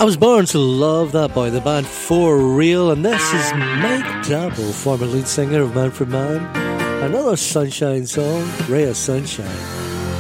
I was born to love that by the band For Real, and this is Mike Dabble, former lead singer of Manfred Mann. Another Sunshine song, Ray of Sunshine.